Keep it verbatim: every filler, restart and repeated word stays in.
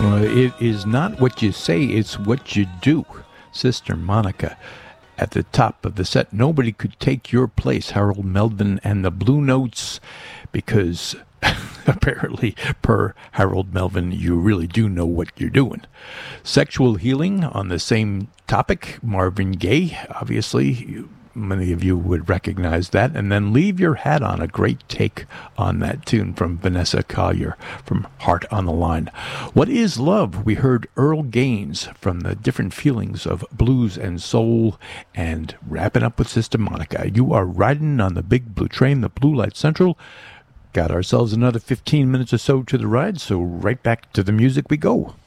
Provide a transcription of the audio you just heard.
Well, it is not what you say, it's what you do. Sister Monica at the top of the set. Nobody could take your place, Harold Melvin and the Blue Notes, because apparently, per Harold Melvin, you really do know what you're doing. Sexual Healing on the same topic, Marvin Gaye, obviously. You, many of you would recognize that. And then Leave Your Hat On, a great take on that tune from Vanessa Collier from Heart on the Line. What is Love? We heard Earl Gaines from the different feelings of blues and soul, and wrapping up with Sister Monica. You are riding on the big blue train, the Blue Light Central. Got ourselves another fifteen minutes or so to the ride, so right back to the music we go.